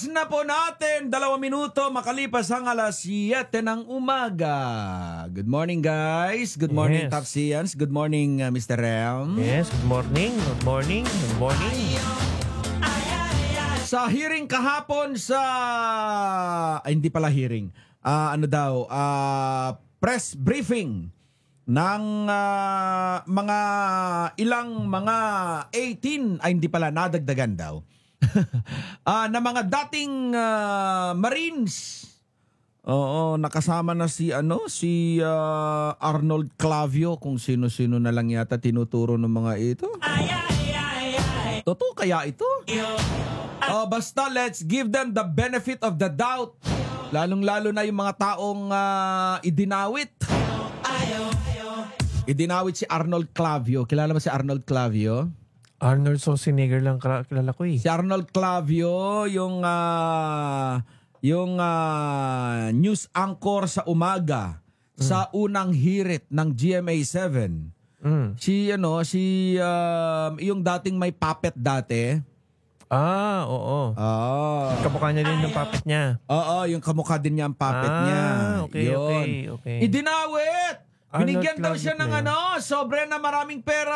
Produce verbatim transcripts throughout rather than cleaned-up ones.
Oras na po natin, dalawang minuto makalipas ang alas siyete ng umaga. Good morning guys, good morning Yes. Tapsians, good morning uh, Mister Rem. Yes, good morning, good morning, good morning. Sa hearing kahapon sa, ay hindi pala hearing, Ah, ano daw, ah, press briefing ng ah, mga ilang mga eighteen, ay hindi pala, nadagdagan daw. Ah, na mga dating ah, Marines. Oo, nakasama na si ano, si ah, Arnold Clavio, kung sino-sino na lang yata tinuturo ng mga ito. Totoo kaya ito? Oh, basta let's give them the benefit of the doubt. Lalong-lalo na yung mga taong ah, idinawit. Idinawit si Arnold Clavio. Kilala mo si Arnold Clavio? Arnold Schwarzenegger lang kala- kilala ko eh. Si Arnold Clavio, yung ah, yung ah, news anchor sa umaga sa unang hirit ng G M A seven. Mm. Si ano, si um, yung dating may puppet dati. Ah, oo. Ah. Kamukha niya din ng puppet niya. Oo, yung kamukha din niya ang puppet Ah, niya. okay, Yun. okay, okay. Idinawit! Arnold Binigyan daw Clavio siya ng na yun. ano, sobre na maraming pera.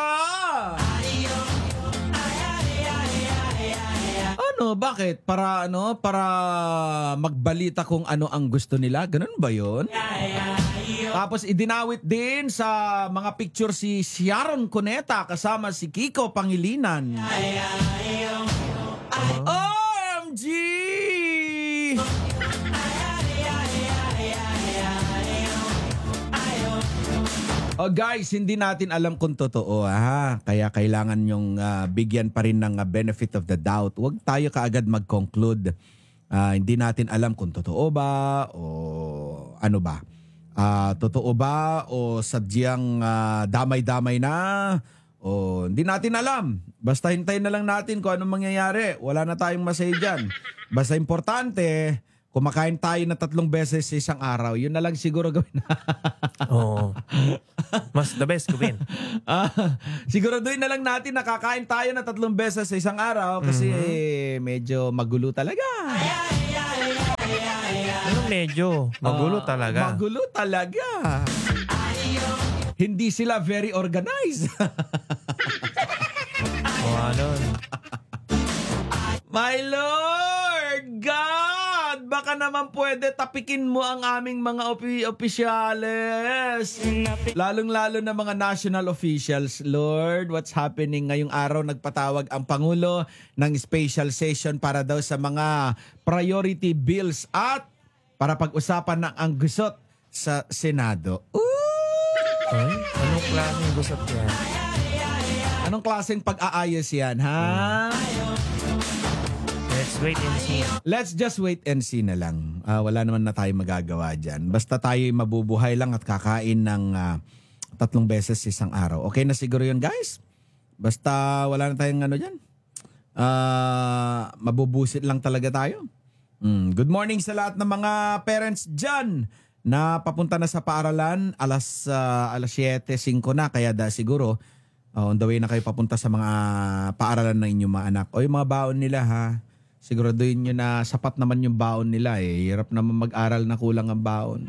Ano, bakit? Para ano, para magbalita kung ano ang gusto nila? Ganun ba yun? Tapos idinawit din sa mga picture si Sharon Cuneta kasama si Kiko Pangilinan. O M G! Oh guys, hindi natin alam kung totoo ha. Kaya kailangan yung ah, bigyan pa rin ng ah, benefit of the doubt. Huwag tayo kaagad mag-conclude. Ah, hindi natin alam kung totoo ba o ano ba. Ah, totoo ba o sadyang ah, damay-damay na o hindi natin alam. Basta hintayin na lang natin kung anong mangyayari. Wala na tayong masay dyan. Basta importante, kumakain tayo na tatlong beses sa isang araw. Yun na lang siguro gawin. Oo. Mas the best gawin. Ah, siguraduhin na lang natin nakakain tayo na tatlong beses sa isang araw kasi eh, medyo magulo talaga. Ano medyo? Magulo Ah, talaga. Magulo talaga. Hindi sila very organized. O ano? My Lord God, baka naman pwede tapikin mo ang aming mga opi- opisyales. Lalong-lalo na mga national officials. Lord, what's happening? Ngayong araw nagpatawag ang Pangulo ng special session para daw sa mga priority bills at para pag-usapan ng ang gusot sa Senado. Ooh! Ay, anong klaseng gusot yan? Anong klaseng pag-aayos yan, ha? Let's wait and see. Let's just wait and see na lang. Ah, wala naman na tayo magagawa dyan. Basta tayo mabubuhay lang at kakain ng ah, tatlong beses isang araw. Okay na siguro yun, guys? Basta wala na tayong ano dyan. Ah, mabubusit lang talaga tayo. Mm, good morning sa lahat ng mga parents dyan na papunta na sa paaralan. Alas, ah, alas siyete, singko na. Kaya da, siguro, ah, on the way na kayo papunta sa mga paaralan ng inyong mga anak. O yung mga baon nila, ha? Siguraduhin nyo na sapat naman yung baon nila eh. Hirap naman mag-aral na kulang ang baon.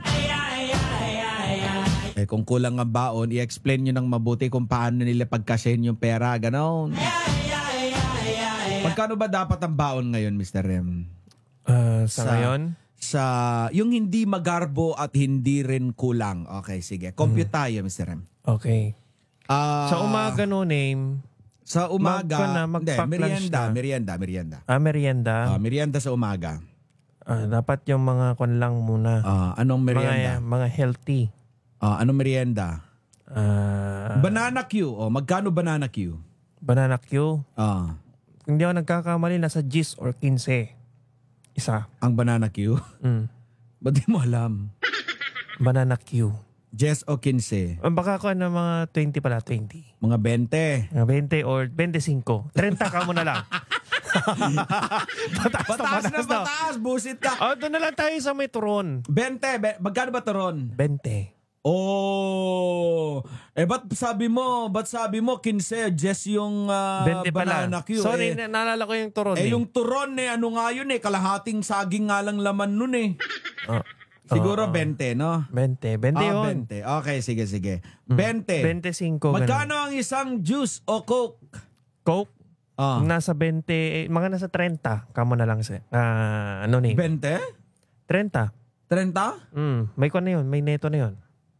Eh kung kulang ang baon, i-explain nyo ng mabuti kung paano nila pagkasyahin yung pera. Ganon. Magkano ba dapat ang baon ngayon, Mister Rem? Ah, sa, ngayon? Sa, yung hindi magarbo at hindi rin kulang. Okay, sige. Compute tayo, Mister Rem. Okay. Ah, Sa umaga no, name? Sa umaga. Mag- na, hindi, mag-pack lunch merienda, na. merienda, merienda. Ah, merienda. Ah, merienda sa umaga. Ah, dapat yung mga kwan lang muna. Ah, anong merienda? Mga, mga healthy. Ah, anong merienda? Ah, Banana Q. Oh, magkano banana Q? banana Q. Ah, Hindi ako nagkakamali, nasa ten or fifteen. Isa. ang banana Q? Mm. Ba't di mo alam? Banana Q. Jess o quince? Ah, baka ko na mga twenty pala, twenty. Mga twenty. Mga twenty or twenty-five. thirty ka mo na lang. Pataas, Bataas na bataas, busit ka. Oh, doon na lang tayo sa may turon. twenty, be- magkano ba turon? twenty. Oh, eh ba't sabi mo, ba't sabi mo quince, Jess yung ah, twenty pala. banana Q. Sorry, eh, na- naalala ko yung turon eh eh. yung turon eh, ano nga yun eh, kalahating saging nga lang laman nun eh. Oh, Siguro oo. twenty, no? twenty. twenty Ah, yun. twenty. Okay, sige, sige. twenty. twenty-five. Magkano ang isang juice o coke? Coke? Ah, Nasa twenty, eh, mga nasa thirty. Kamo na lang siya. Ah, ano ni? twenty? thirty. thirty? Mm, may kon na yun. May neto na yun.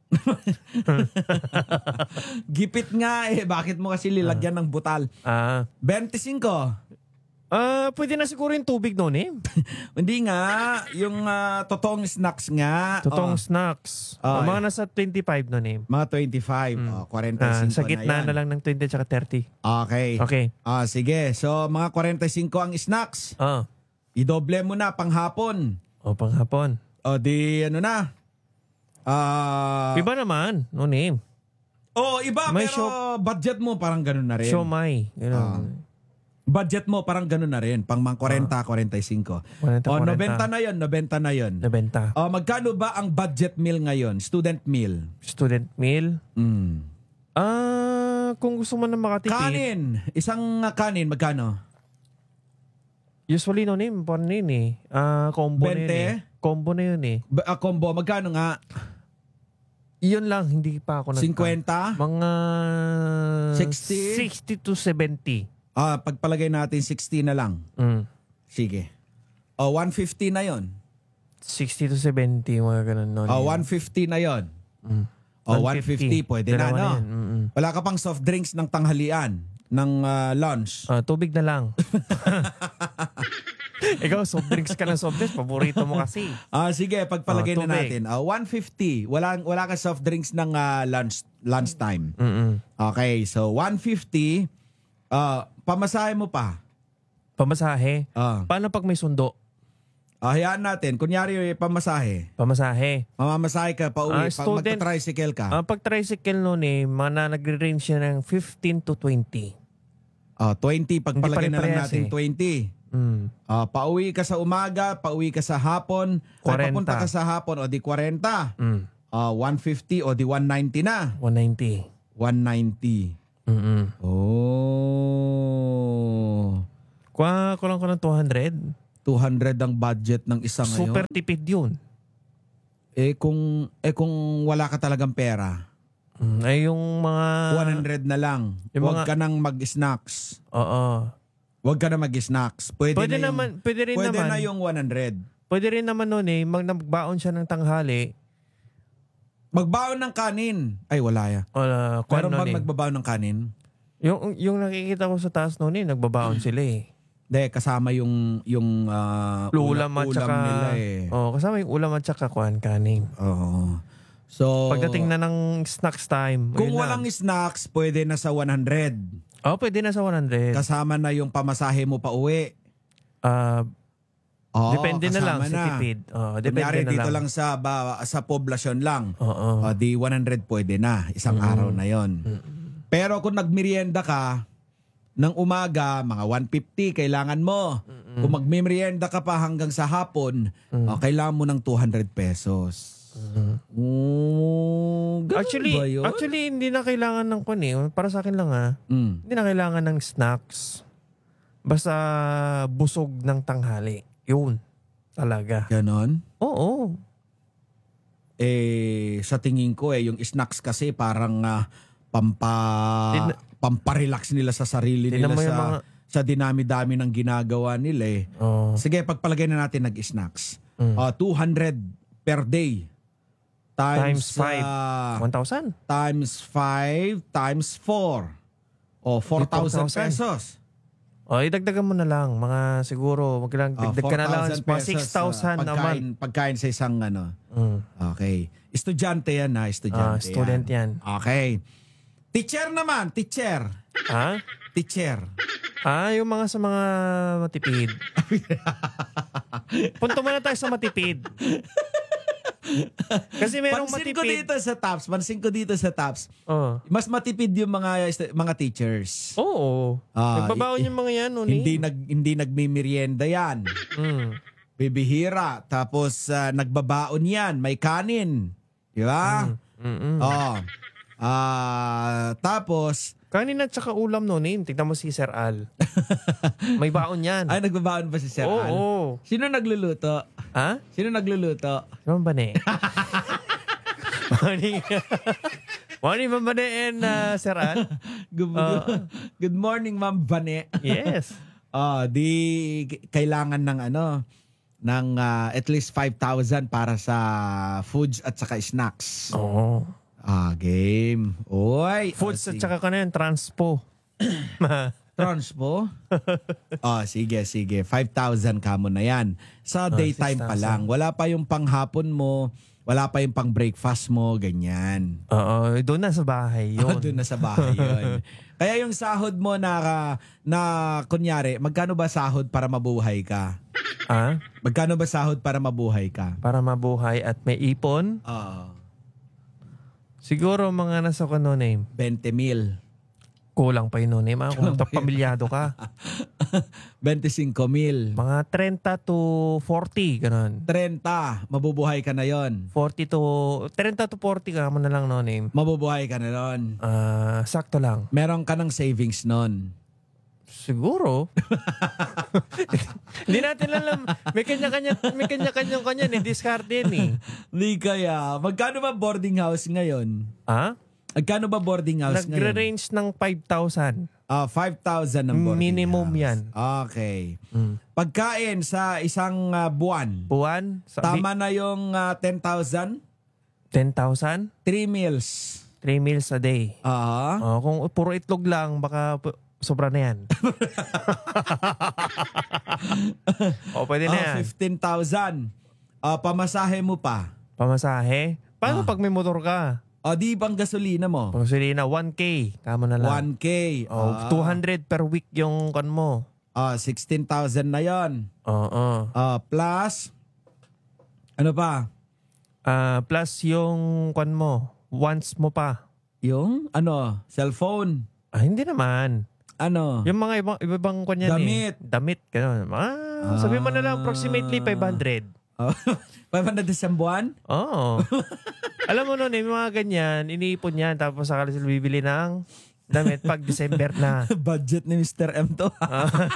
Gipit nga eh. Bakit mo kasi lilagyan ng butal? Ah, twenty-five. ah, pwede na siguro yung tubig noon eh. Hindi nga. Yung ah, totoong snacks nga. Totoong Oh, snacks. Ah, O, mga nasa twenty-five noon eh. mga twenty-five. Oh, Ah, forty-five sa gitna na yan. na, lang ng twenty at thirty. Okay. Okay. Ah, sige. So, mga forty-five ang snacks. Ah. Idoble mo na panghapon. O, panghapon. O di ano na. Ah, Iba naman, noon eh. oh, iba May pero budget mo parang ganun na rin. Siomay. Ah. Ganun. Budget mo parang ganun na rin. Pang mga forty, forty-five. forty, O, forty. ninety na yon, ninety na yon. Nabenta. O, magkano ba ang budget meal ngayon? Student meal. Student meal. Mm. Ah, kung gusto mo na makatipid. Kanin. Isang uh, kanin, magkano? Usually noon eh, parang yun eh. Ah, combo na yun twenty? eh. Combo na yun eh. Ba- uh, combo, magkano nga? Iyon lang, hindi pa ako nagka. fifty? Mga sixty? sixty to seventy. Ah, pagpalagay natin sixty na lang. Mm. Sige. O, one fifty na yon. sixty to seventy, mga ganun noon. O, one fifty na yon. Mm. O, one fifty, pwede na, Dalawa no? yan. Mm-mm. Wala ka pang soft drinks ng tanghalian, ng ah, lunch. Ah, tubig na lang. Ikaw, soft drinks ka ng soft drinks. Paborito mo kasi. Ah, sige, pagpalagay Oh, na tubig. natin. Ah, one fifty. Wala wala ka soft drinks ng ah, lunch lunch time. Mm-mm. Okay, so one fifty. Ah, pamasahe mo pa. Pamasahe. Ah, Paano pag may sundo? ah, hayaan natin. Kunyari pamasahe. Pamasahe. Mamamasahe ka pa uwi. Ah, pag student- magta-tricycle ka. Ah, pag tricycle noon eh, mana nagre-range siya ng fifteen to twenty. Ah, twenty. Pagpalagay Hindi na lang pare-parehas natin eh. twenty. Mm. Ah, pauwi ka sa umaga, pauwi ka sa hapon, ay, forty. papunta ka sa hapon, o di forty. Mm. Ah, one fifty o di one ninety na. one ninety. one ninety. Mm-mm. Oh. Kuha ko lang ko ng two hundred. two hundred ang budget ng isa ngayon. Super tipid yun. Eh kung eh kung wala ka talagang pera, Mm, ay yung mga... one hundred na lang. yung Huwag mga- ka nang mag-snacks. Oo. Huwag ka na mag-snacks. Pwede, Pwede na yung, naman, pwede rin pwede naman. na yung one hundred. Pwede rin naman noon eh, mag nagbaon siya ng tanghali. Magbaon ng kanin. Ay, wala ya. Uh, Meron bang eh. nagbabaon ng kanin? Yung, yung nakikita ko sa taas noon eh, nagbabaon sila eh. Hindi, kasama yung yung ah, Ulam at ulam saka... nila eh. Oh, kasama yung ulam at saka kuhan kanin. Oo. So, Pagdating na ng snacks time. kung ayun na. walang snacks, pwede na sa one hundred. Oh, pwede na sa one hundred. Kasama na yung pamasahe mo pa uwi. Ah, Oo, depende na lang kasama sa tipid. Oh, depende Kunyari, na dito lang. lang sa ba, sa poblasyon lang. Oo. O, di one hundred pwede na. Isang araw na yon. Pero kung nagmerienda ka, ng umaga, mga one fifty, kailangan mo. Kung magmerienda ka pa hanggang sa hapon, o, kailangan mo ng two hundred pesos. Oh, ganun Actually, ba yun? actually hindi na kailangan ng kun eh. Para sa akin lang ah. Mm. Hindi na kailangan ng snacks. Basta busog ng tanghali. Yun. Talaga. Ganon? Oo. Eh, sa tingin ko eh, yung snacks kasi parang ah, pampa, Tin- pamparelax nila sa sarili Tingnan nila mo yung sa, mga- sa dinami-dami ng ginagawa nila eh. Oh. Sige, pagpalagay na natin nag-snacks. Mm. Ah, two hundred per day. Times, Times five. ah, one thousand. times five times four. O, four thousand four thousand. pesos. O, idagdagan mo na lang. Mga siguro, magkailang Ah, dagdag ka na lang. four thousand Mga pesos, six thousand ah, a month. pagkain, pagkain sa isang ano. Mm. Okay. Estudyante yan ha, Ah, estudyante student yan. Okay. Teacher naman, teacher. Ha? Teacher. Ah, yung mga sa mga matipid. Punto muna tayo sa matipid. Kasi merong Pansin ko matipid. dito sa Tops, pansin ko dito sa Tops, Oh. mas matipid yung mga estu- mga teachers. Oo. Ah, Nagbabaon i- yung mga yan. Uni. Hindi nag hindi nagmimerienda yan. Mm. Bibihira, tapos ah, nagbabaon yan, may kanin. Di ba? Mm-mm. Oh. Ah, tapos, Kanin at saka ulam no, name. Tignan mo si Sir Al. May baon yan. ay, nagbabaon pa si Sir Oo. Al. oo. Sino nagluluto? Ha? Sino nagluluto? Saan ba ni? Morning. Morning, Ma'am Bane and uh, Sir Al. Good, Ah. good morning, Ma'am Bane. Yes. Oh, di kailangan ng ano, ng ah, at least five thousand para sa foods at saka snacks. Oo. Ah, game. Oy. Foods ah, at sige. saka ka na yan, transpo. Transpo? Oh, sige, sige. five thousand ka mo na yan. Sa daytime pa six thousand. lang. Wala pa yung panghapon mo. Wala pa yung pang breakfast mo. Ganyan. Oo, doon na sa bahay Oh, yun. doon na sa bahay yun. Kaya yung sahod mo na, na kunyari, magkano ba sahod para mabuhay ka? Ha? Magkano ba sahod para mabuhay ka? Para mabuhay at may ipon. Oo. Siguro mga nasa ko no name. twenty mil. Kulang pa yun no name. Ah, kung pamilyado ka. twenty-five mil. Mga thirty to forty, ganun. thirty, mabubuhay ka na yon. forty to, thirty to forty ka mo na lang no name. Mabubuhay ka na yon. Ah, sakto lang. Meron ka ng savings nun. Siguro. Hindi natin alam. May kanya-kanya, may kanya-kanya kanya ni discard din eh. Di kaya. Magkano ba boarding house ngayon? Ha? Magkano ba boarding house ngayon? Nagre-range ng five thousand. Ah, five thousand ang boarding Minimum house. yan. Okay. Mm. Pagkain sa isang ah, buwan, Buwan? Sa, tama na yung ah, ten thousand? ten thousand? Three meals. Three meals a day. Ah. Oh, kung puro itlog lang, baka pu- sobra na yan. O, pwede na Ah, yan. fifteen thousand. Ah, pamasahe mo pa. Pamasahe. Paano Ah. pag may motor ka? O di bang gasolina mo? Pangsulina, one K. Kama na lang. one K. Oh, Ah, two hundred per week yung kon mo. Ah, sixteen thousand na yon. Oo. Ah, plus, ano pa? Ah, plus yung kon mo. Once mo pa. Yung, ano, cellphone. Ah, hindi naman. Ano? Yung mga ibang ibang kon yan Damit. eh. Damit. Ganun. Ah, sabi mo na lang approximately five hundred. Oh, five hundred isang buwan? Oo. Alam mo nun, eh, may mga ganyan, iniipon yan, tapos saka sila bibili ng damit pag December na. Budget ni Mister M to. Ah.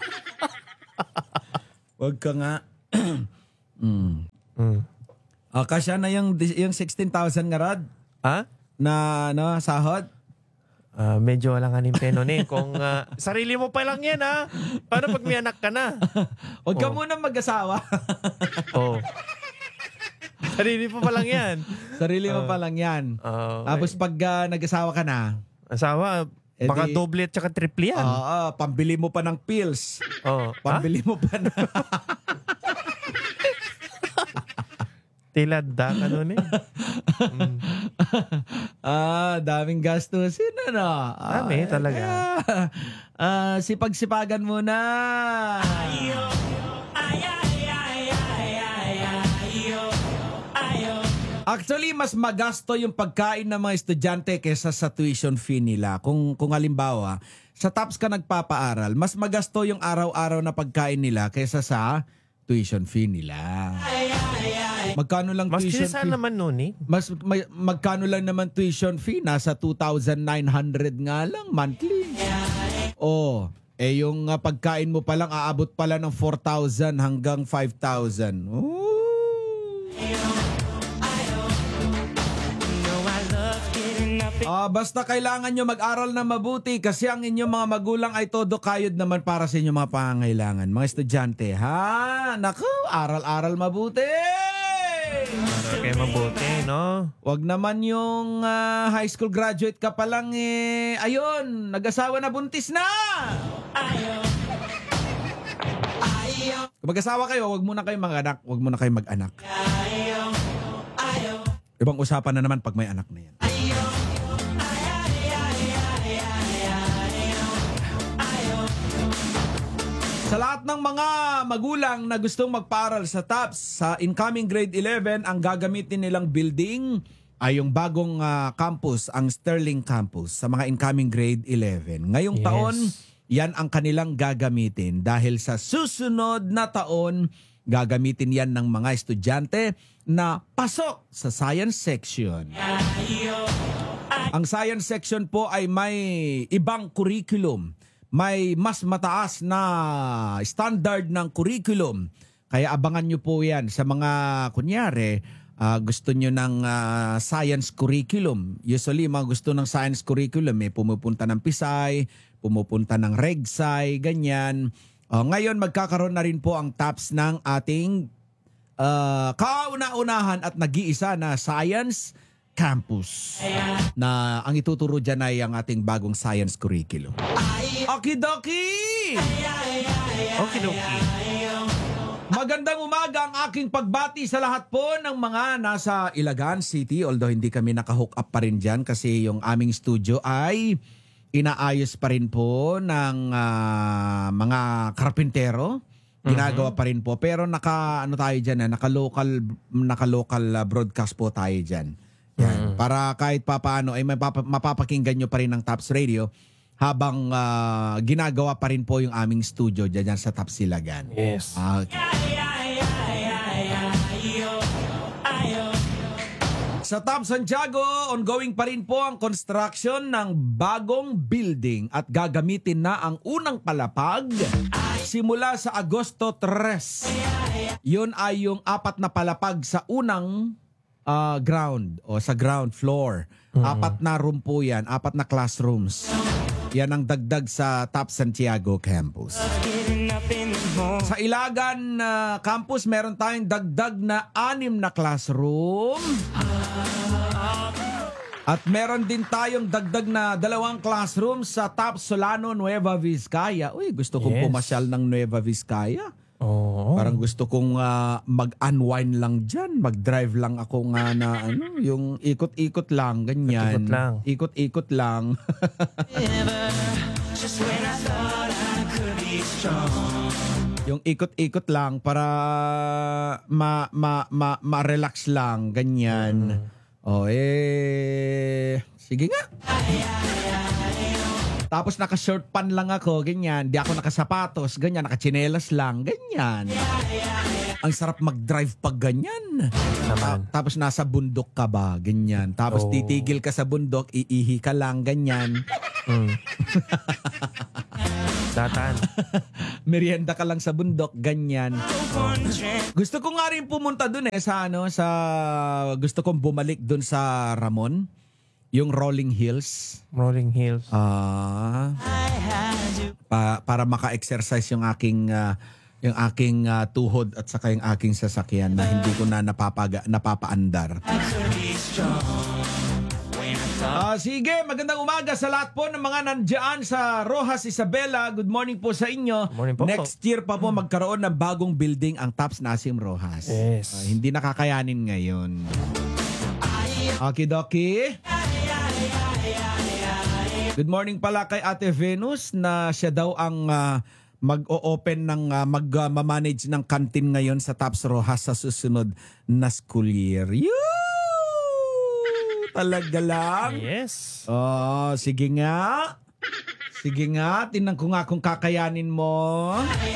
Wag ka nga. mm. Mm. Ah, kasya na yung, yung sixteen thousand nga rad Ha? na ano, sahod. Ah, medyo wala nga peno eh. Kung ah, sarili mo pa lang yan, ha? Paano pag may anak ka na? Huwag ka Oh. muna mag-asawa. Oh. Sarili mo pa lang yan. Sarili mo pa lang yan. Oh, Tapos pag ah, nag-asawa ka na, asawa, Eh baka di- doble at saka triple yan. oo, pambili mo pa ng pills. Oh. Ha? Pambili mo pa na. Tilada ka nun eh. Mm. ah, daming gastusin, ano? Dami, Ah, talaga. kaya, ah, sipag-sipagan muna. Actually, mas magasto yung pagkain ng mga estudyante kaysa sa tuition fee nila. Kung, kung halimbawa, sa TOPS ka nagpapaaral, mas magasto yung araw-araw na pagkain nila kaysa sa tuition fee nila. Magkano lang Mas tuition kinasa fee? naman nun eh. Mas may, magkano lang naman tuition fee? Nasa two thousand nine hundred nga lang monthly. Oh, eh yung uh, pagkain mo pa lang aabot pala ng four thousand hanggang five thousand. Ooh. Ah, basta kailangan nyo mag-aral na mabuti kasi ang inyong mga magulang ay todo kayod naman para sa inyong mga pangangailangan. Mga estudyante, ha? Naku, aral-aral mabuti! Para kayo mabuti, no? Wag naman yung ah, high school graduate ka pa lang eh. Ayun, nag-asawa na buntis na. Kung mag-asawa kayo, wag muna kayo mag-anak. Wag muna kayo mag-anak. Ibang usapan na naman pag may anak na yan. Sa lahat ng mga magulang na gustong magpaaral sa TOPS, sa incoming grade eleven, ang gagamitin nilang building ay yung bagong ah, campus, ang Sterling Campus, sa mga incoming grade eleven. Ngayong Yes. taon, yan ang kanilang gagamitin dahil sa susunod na taon, Gagamitin yan ng mga estudyante na pasok sa science section. Ang science section po ay may ibang curriculum. May mas mataas na standard ng curriculum. Kaya abangan nyo po yan sa mga, kunyari, uh, gusto nyo ng uh, science curriculum. Usually, mga gusto ng science curriculum, may pumupunta ng Pisay, pumupunta ng Regsay, ganyan. Uh, ngayon, magkakaroon na rin po ang T A P S ng ating uh, kauna-unahan at nag-iisa na Science Campus. Na ang ituturo dyan ay ang ating bagong science curriculum. Okidoki! Okidoki. Magandang umaga ang aking pagbati sa lahat po ng mga nasa Ilagan City. Although hindi kami nakahook up pa rin dyan kasi yung aming studio ay inaayos pa rin po ng uh, mga karpintero. Ginagawa pa rin po. Pero naka, ano tayo dyan, eh, naka-local, naka-local uh, broadcast po tayo dyan. Yan. Para kahit papaano ay mapapa, mapapakinggan nyo pa rin ng T A P S Radio habang uh, ginagawa pa rin po yung aming studio dyan, dyan sa T A P S Ilagan. Yes. Okay. Sa T A P S Santiago, ongoing pa rin po ang construction ng bagong building at gagamitin na ang unang palapag simula sa Agosto tres. Yun ay yung apat na palapag sa unang uh, ground o sa ground floor. Mm-hmm. Apat na room po yan, apat na classrooms. Yan ang dagdag sa T A P S Santiago campus. Sa Ilagan uh, campus, meron tayong dagdag na anim na classroom. At meron din tayong dagdag na dalawang classroom sa T A P S Solano, Nueva Vizcaya. Uy, gusto kong Yes. pumasyal ng Nueva Vizcaya. Oo. Parang gusto kong uh, mag-unwind lang dyan. Mag-drive lang ako nga na ano, yung ikot-ikot lang, ganyan. Ikot lang. Ikot-ikot lang. Yung ikot-ikot lang para ma ma ma ma-relax lang, ganyan. Oh, eh sige nga. Tapos naka-short pan lang ako, ganyan. Di ako nakasapatos, ganyan. Nakachinelas lang, ganyan. Ang sarap mag-drive pag ganyan. Naman. Tapos nasa bundok ka ba, ganyan. Tapos Oh. titigil ka sa bundok, iihi ka lang, ganyan. Mm. Datan. Merienda ka lang sa bundok, ganyan. Oh. Gusto ko nga rin pumunta dun eh sa ano, sa gusto kong bumalik dun sa Ramon, yung Rolling Hills. Rolling Hills. Ah. Pa, para maka-exercise yung aking ah, yung aking ah, tuhod at saka yung aking sasakyan na hindi ko na napapaga, napapaandar. Ah, sige, magandang umaga sa lahat po ng mga nandiyan sa Rojas Isabela. Good morning po sa inyo. Good morning po. Next year pa po magkaroon ng bagong building ang T A P S Nasim Rojas. Yes. Ah, hindi nakakayanin ngayon. Okidoki. Good morning pala kay Ate Venus na siya daw ang ah, mag-o-open ng uh, mag-manage ng kantin ngayon sa T A P S Rojas sa susunod na school year. Yoo! Talaga lang? Yes. Oh, sige nga. Sige nga, tingnan ko nga kung kakayanin mo.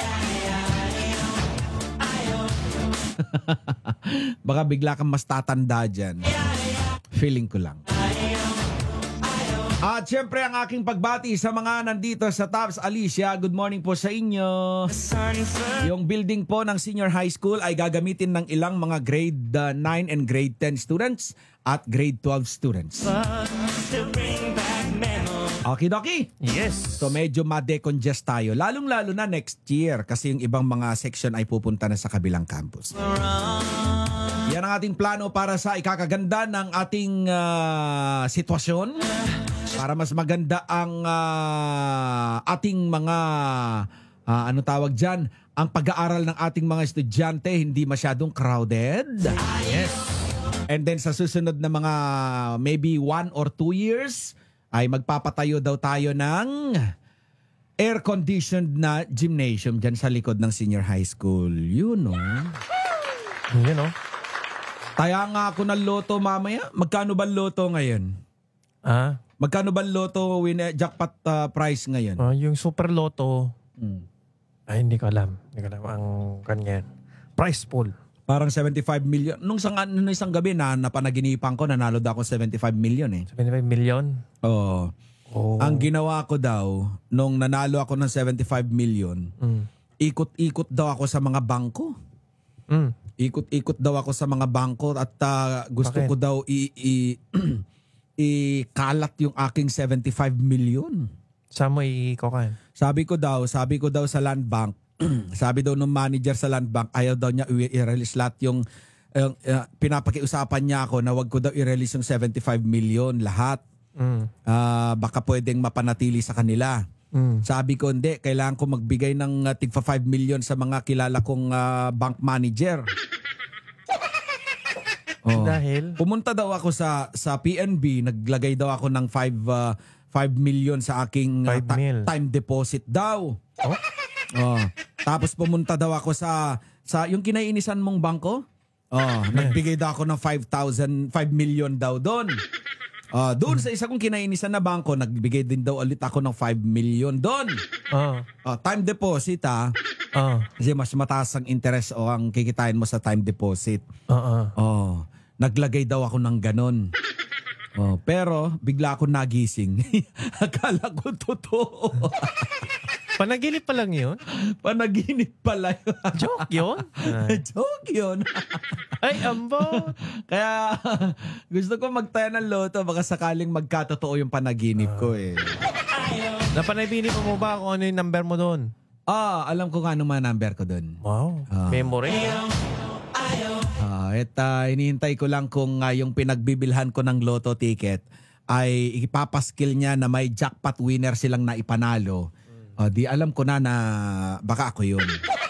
Baka bigla kang mas tatanda dyan. Feeling ko lang. At syempre ang aking pagbati sa mga nandito sa T A P S Alicia. Good morning po sa inyo. Yung building po ng senior high school ay gagamitin ng ilang mga grade uh, nine and grade ten students at grade twelve students. Okidoki. Yes. So medyo ma-decongest tayo. Lalong-lalo na next year kasi yung ibang mga section ay pupunta na sa kabilang campus. Yan ang ating plano para sa ikakaganda ng ating uh, sitwasyon. Para mas maganda ang uh, ating mga, uh, ano tawag dyan, ang pag-aaral ng ating mga estudyante hindi masyadong crowded. Yes. And then sa susunod na mga maybe one or two years, ay magpapatayo daw tayo ng air-conditioned na gymnasium dyan sa likod ng senior high school. You know. Yun know. Kaya nga ako ng loto mamaya. Magkano ba loto ngayon? Ah, Magkano ba loto win jackpot uh, price ngayon? ah, yung Super Lotto. Hmm. Ay, hindi ko alam. Hindi ko alam ang kanyan. Prize pool. Parang seventy-five million. Nung isang, nung isang gabi na napanaginipan ko, nanalo daw ako seventy-five million eh. seventy-five million? Oo. Oh. Ang ginawa ko daw, nung nanalo ako ng seventy-five million, Mm. ikot-ikot daw ako sa mga bangko. Mm. Ikot-ikot daw ako sa mga bangko at ah, gusto Bakit? ko daw i- i- ikalat yung aking seventy-five million. Saan mo iikokan? Sabi ko daw, sabi ko daw sa land bank, sabi daw ng manager sa land bank, ayaw daw niya i- i-release lahat yung, yung uh, pinapakiusapan niya ako na wag ko daw i-release yung seventy-five million lahat. Mm. Ah, baka pwedeng mapanatili sa kanila. Mm. Sabi ko hindi, kailangan ko magbigay ng uh, tigpa five million sa mga kilala kong ah, bank manager. Oh. Dahil? Pumunta daw ako sa sa P N B, naglagay daw ako ng five million sa aking uh, Five ta- mil. time deposit daw. Oh? Oh. Tapos pumunta daw ako sa sa yung kinaiinisan mong bangko. Oh, nagbigay daw ako ng five thousand, five million daw doon. Oh, doon sa isa kong kinainisan na bangko, nagbigay din daw ulit ako ng five million doon. Oh. Oh, time deposit ah. Oh. Kasi mas mataas ang interest o ang kikitain mo sa time deposit. Oo. Oh, naglagay daw ako ng ganon. Oh, pero bigla ako nagising. Akala ko totoo. Panaginip pa lang yun? Panaginip pala yun. Joke yun? Ay, Joke yun. Ay ambo. Kaya gusto ko magtaya ng loto baka sakaling magkatotoo yung panaginip ko eh. Napanabinip mo ba kung ano yung number mo doon? Ah, alam ko nga anong mga number ko doon. Wow. Ah. Memory. Ah, et ah, hinihintay ko lang kung ah, yung pinagbibilhan ko ng loto ticket ay ipapaskill niya na may jackpot winner silang naipanalo. Oh, di alam ko na na baka ako yun.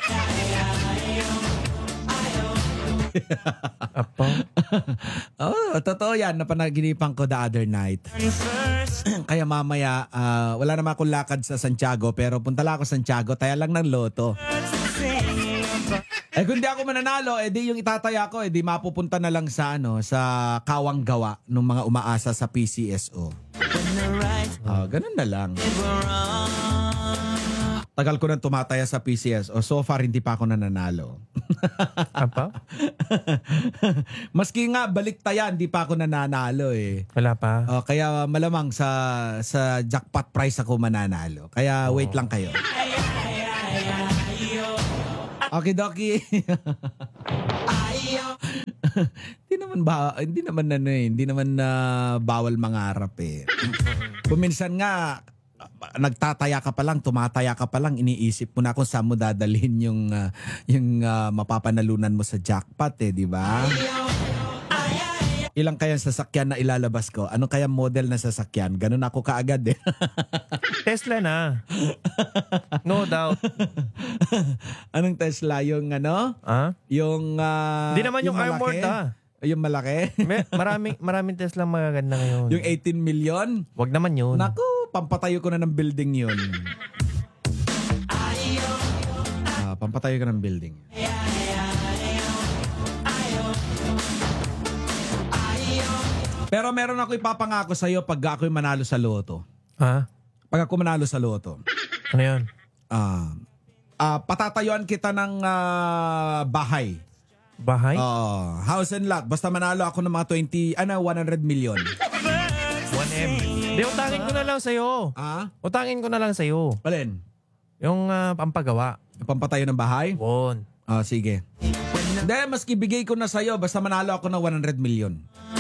Apo. Oh, totoo yan. Napanaginipan ko the other night. Kaya mamaya, ah, wala naman akong lakad sa Santiago pero punta lang ako sa Santiago, taya lang ng loto. Eh kung di ako mananalo, eh di yung itataya ko, eh di mapupunta na lang sa ano, sa kawang gawa ng mga umaasa sa P C S O. Oh, ganun na lang. Tagal ko nang tumataya sa P C S O. So far, hindi pa ako nananalo. Apo? Maski nga, balik taya, hindi pa ako nananalo eh. Wala pa. Oh, kaya malamang sa sa jackpot prize ako mananalo. Kaya wait lang kayo. Okay, Doki. Hindi naman ba hindi naman ano eh, hindi naman na bawal mangarap eh. Kuminsan nga nagtataya ka pa lang, tumataya ka pa lang, iniisip mo na kung saan mo dadalhin yung ah, yung ah, mapapanalunan mo sa jackpot eh, di ba? Ilang kayang sasakyan na ilalabas ko? Ano kaya model na sasakyan? Ganun ako kaagad eh. Tesla na. No doubt. Anong Tesla? Yung ano? Ah? Yung ah, Hindi naman yung, malaki? armored ah. Yung malaki? May, maraming, maraming Tesla magaganda ngayon. Yung eighteen million? Wag naman yun. Naku, pampatayo ko na ng building yun. Ah, pampatayo ko ng building. Pero meron ako ipapangako sa'yo pag ako'y manalo sa loto. Ha? Pag ako manalo sa loto, Ano yun? ah, ah, patatayuan kita ng ah, bahay. Bahay? Oh, house and lot. Basta manalo ako ng mga twenty, ano, one hundred million. one M. Di, utangin ko na lang sa'yo. Ah? Utangin ko na lang sa'yo. Alin? Yung uh, pampagawa. Pampatayo ng bahay? Won. Ah, sige. Hindi, maski bigay ko na sa'yo, basta manalo ako ng one hundred million.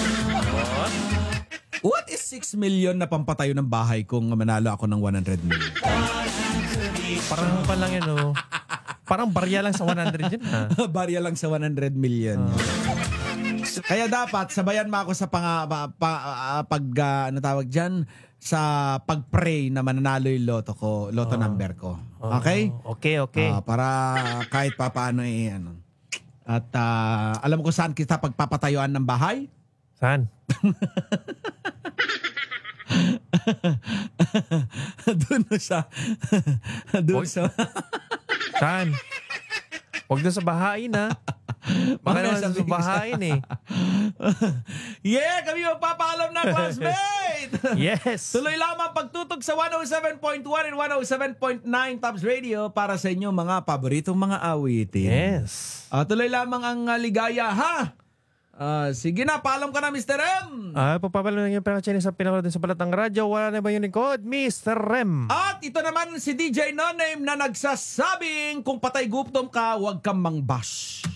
What is six million na pampatayo ng bahay kung manalo ako ng one hundred million? Parang pa lang yun, oh. Parang barya lang sa one hundred yun, ha? Barya lang sa one hundred million. Kaya dapat sabayan mo ako sa pang, pa, pa, ah, pag ah, ano tawag diyan sa pag-pray na mananalo yung loto ko, loto number ko. Okay? Oh, okay, okay. Ah, para kahit pa paano eh ano. At ah, alam ko saan kita pagpapatayuan ng bahay? Saan? Doon na siya. Doon Oy. sa Saan? Huwag doon sa bahain, ha? Baka Mamaya naman sa sabihin ko bahain, eh. Yeah, kami magpapaalam na, classmate! Yes! Tuloy lamang pagtutok sa one oh seven point one and one oh seven point nine Tops Radio para sa inyo mga paboritong mga awitin. Yes. Ah, tuloy lamang ang ah, ligaya, ha? Ah, sige na, paalam ka na, Mister M. Ah, pagpapalo lang yung pinaka-Chinese sa pinaka din sa Balatang Radyo. Wala na ba yung lingkod? Mister Rem. At ito naman si D J No Name na nagsasabing kung patay gutom ka, huwag kang mangbash.